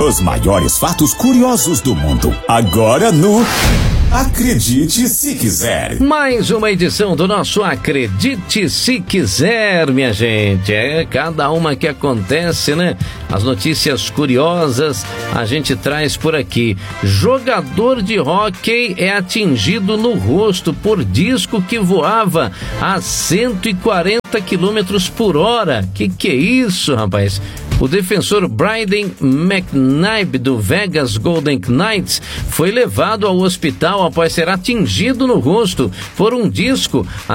Os maiores fatos curiosos do mundo. Agora no Acredite Se Quiser. Mais uma edição do nosso Acredite Se Quiser, minha gente. É cada uma que acontece, né? As notícias curiosas a gente traz por aqui. Jogador de hóquei é atingido no rosto por disco que voava a 140 km por hora. Que é isso, rapaz? O defensor Bryden McNabb do Vegas Golden Knights foi levado ao hospital após ser atingido no rosto por um disco a